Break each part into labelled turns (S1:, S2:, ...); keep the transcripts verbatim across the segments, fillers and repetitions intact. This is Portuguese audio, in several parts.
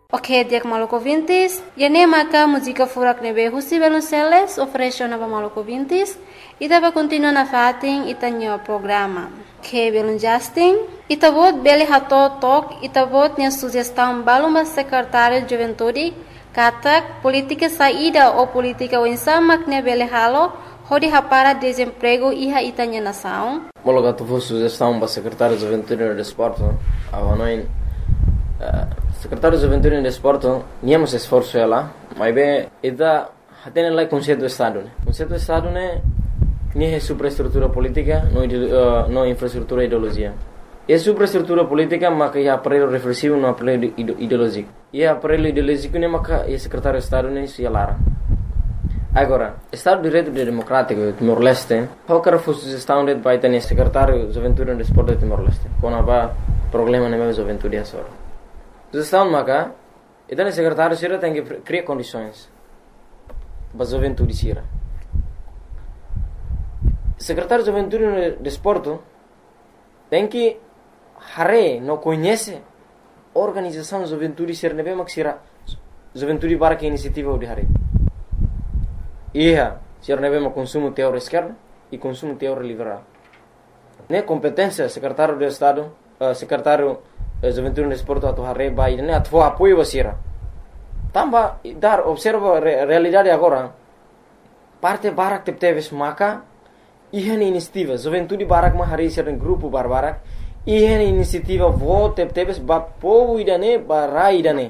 S1: Ok, dia Maluco Vintes. E nem maca música furak nebe Husi Velonceles oferece nova Maluco Vintes. E dava continua na fatin e tanho programa. Que belum Justin. E tabot beli hato tok e tabot nya sugestão baluma secretário de juventude katak política saída ou política winsama kne beli halo hodi hapara desemprego iha itanya nação.
S2: Mologa tu sugestão para secretário de juventude e desporto. Avanoin secretário de juventude e desporto niamos esforço ela, mas bem ida hatene lá conceito do estado, né? Conceito do estado né nem é superestrutura política, não uh, não infraestrutura ideologia. É superestrutura política, mas é aparelho reflexivo, não aparelho ideológico. E aparelho ideológico nem maka é secretário de estado nem se lara. Agora, Estado de Direito Democrático de Timor-Leste, qualquer sugestão de vai ter secretário de juventude e desporto de Timor-Leste. Quando há problema na minha juventude é só. Sugestão maka, então o secretário sira tem que criar condições para a juventude sira. Secretário de Juventude e Desporto tem que hare não conhece organização de juventude ser nebe maksira juventude para que iniciativa de hare. Ia ser nebe ma consumo teor esquerda e consumo teor liberal. Ne competência secretário de Estado, uh, secretário de Juventude e Desporto atu hare vai ne atu apoio wasira. Tamba dar observa re, realidade agora. Parte barak tepteves maka ihan inisiativa juventude barak ma hari ser grupo barbarak ihan inisiativa vote tebes ba povo idane barai idane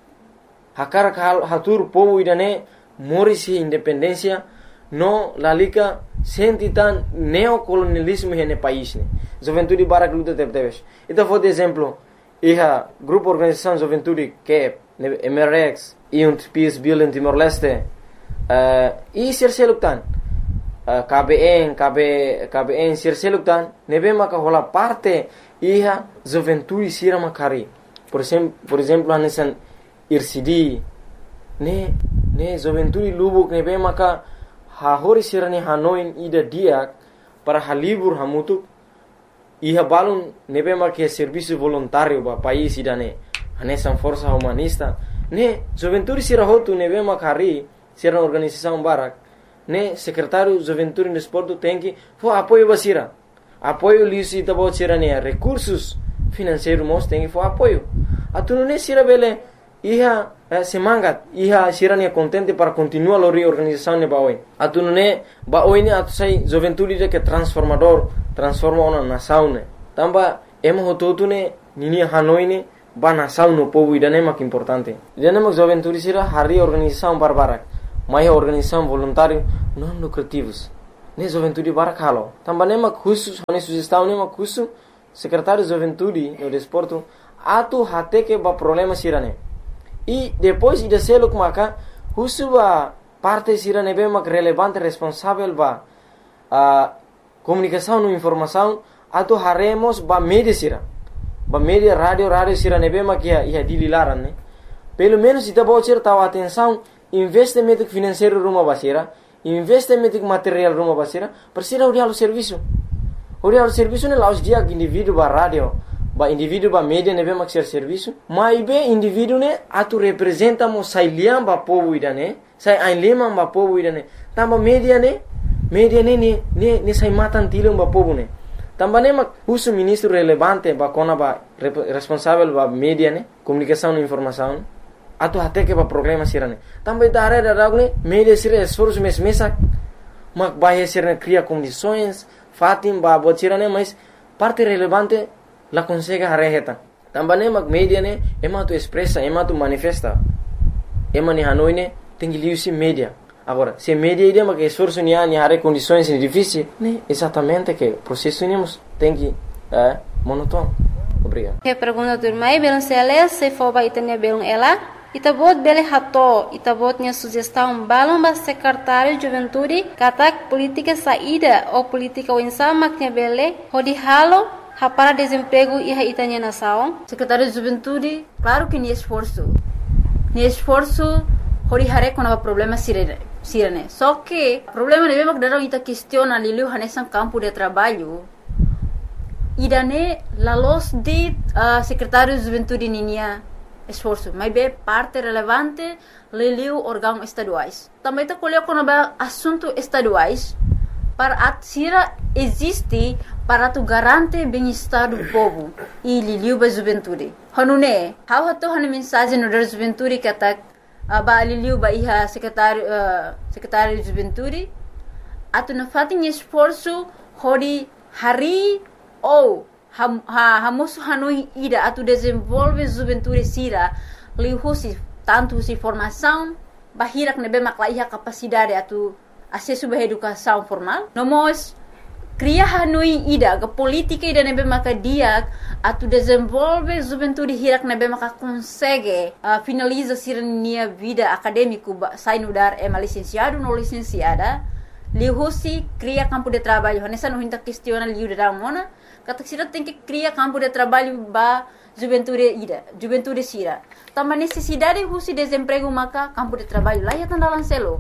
S2: hakar hal hatur povo idane morisi independência no lalika sentitan neocolonialismo hene país ne juventude barak luta tebes ita for de exemplo iha grupo organização juventude que M R X e um Peace Building Timor-Leste uh, e ser selutan Uh, K B N, K B, K B N, Sirseluktan, nebe maka hola parte iha juventude sira makari. Por exemplo, por exemplo, anesan I R C D, ne, ne juventude lubuk nebe maka hahori sira ni hanoin ida diak para halibur hamutuk iha balun nebe maka serviço voluntário ba país ida ne, anesan força humanista, ne juventude sira hotu nebe makari sira organização barak. Ne secretário de Juventude e Desporto tem que for apoio basira, apoio lisi tabo sira ne recursos financeiros mos tem que for apoio. Atu ne sira bele iha eh, semangat iha sira ne contente para continuar a reorganização ne baoi. Atu ne baoi ne atu sai Juventude de que transformador transforma uma nação ne. Tamba emo hototu ne nini Hanoi ne ba nação no povo idane mak importante. Idane mak Juventude sira hari organização barbarak. Maya organização voluntário não lucrativos. Ne juventude barakalo. Também ma cursos, ne sugestão ne ma curso secretário de juventude no desporto atu hate que ba problema sirane. E depois ida selo maka curso ba parte sirane be mak relevante responsável ba a comunicação no informação atu haremos ba media sira. Ba media rádio rádio sirane be mak ia ia dililaran ne. Pelo menos ita bo sir tahu atenção investimento financeiro rumah basira, investimento material rumah basira, persira urialo serviço. Urialo serviço ne laus dia indivíduo ba radio, ba indivíduo ba media ne be maxer serviço, mas be indivíduo ne atu representa mo sai liam ba povo idane, sai ai lema ba povo idane. Tamba media ne, media ne ne ne, ne sai matan tilum ba povo ne. Tamba ne mak uso ministro relevante ba kona ba responsável ba media ne, comunicação e informação. Atu hate que ba problema sirane. Também da área da ragne, media sira esforço mes mesak, mak bahia sirane cria condições, fatim ba bot sirane, mas parte relevante la consegue hareheta. Também mak media ne, ema tu expressa, ema tu manifesta, ema ni Hanoi ne, tem que liusi media. Agora, se media ide mak esforço ni ani hare condições difíceis, ne exatamente que processo nemos tem que é monótono. Obrigado.
S1: Que pergunta do irmão, belum seles, se for ba itanya belum ela. Itabot bele hato, itabotnya sugestão balão ba secretário de juventude, katak política saída ou política winsama que bele, hodi halo, hapara desemprego e itanya nação.
S3: Secretário de juventude, claro que nem esforço. Nem esforço, hodi hare quando há problema sirene. Sirene. Só que, problema é mesmo que daram ita questiona lilu hanesan campo de trabalho. Idane la los de uh, secretário de juventude ninia esforço, mas é parte relevante liliu órgãos estaduais. Também está colhendo quando é assunto estaduais para a sira existe para tu garante bem-estar do povo e liliu ba juventude. Hanune, how hato han mensagem no da juventude que atak ba liliu ba iha secretário uh, secretário de juventude atu na fatin esforço hori hari ou ha ha hamosu hanui ida atu desenvolve juventude sira liu husi tanto si formação bahirak nebe makla iha capacidade atu acesso à educação formal. Nomos cria hanui ida ke política ida nebe maka dia atu desenvolve juventude hirak nebe maka consegue uh, finaliza sirnia vida acadêmico sai no dar é licenciado no licenciada lihusi cria campo de trabalho nessa não hinta questiona liu da mona kata sira tem que cria campo de trabalho ba juventude ida juventude sira também necessidade husi desemprego maka campo de trabalho lá ya tandalan selo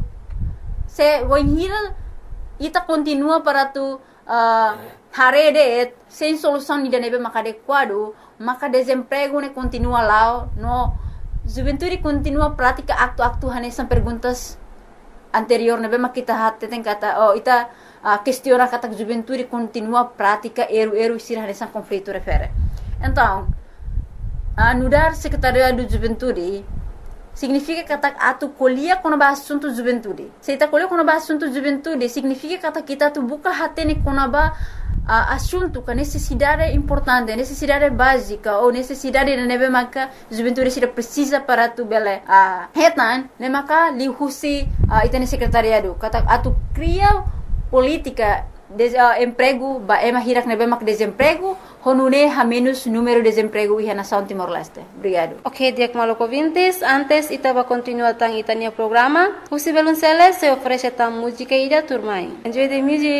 S3: se voinhira ita continua para tu uh, harede sem solução de nebe maka adequado maka desemprego ne continua lá no juventude continua prática acto-acto hanesan perguntas anterior nebe maka kita hatte tem kata oh ita uh, questiona kata juventude continua prática eru-eru sir hanesan conflito refere então uh, nudar secretariado de juventude significa kata atu colhia quando ba assunto juventude. Se ta colhia quando ba assunto juventude, significa kata kita tu buka hatene quando ba uh, assunto com necessidade importante, necessidade básica ou necessidade de nebe maka juventude se precisa para tu bele. Ah, uh, hetan, ne maka li husi uh, itane secretariado. Kata atu cria política de uh, emprego ba ema hirak nebe mak desemprego honune ha menos número de desemprego e nação Timor-Leste. Obrigado.
S1: Ok, Diak Maloko ouvintes, antes itava continuar tang itania programa, o Sibelunceles se oferece tang música ida turmai. Enjoy the music.